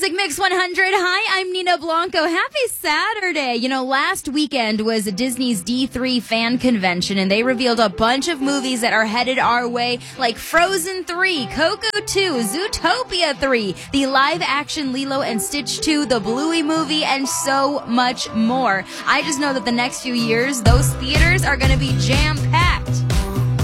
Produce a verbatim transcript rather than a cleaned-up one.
Music Mix one hundred. Hi, I'm Nina Blanco. Happy Saturday. You know, last weekend was Disney's D three fan convention, and they revealed a bunch of movies that are headed our way, like Frozen three, Coco two, Zootopia three, the live-action Lilo and Stitch two, the Bluey movie, and so much more. I just know that the next few years, those theaters are going to be jam-packed.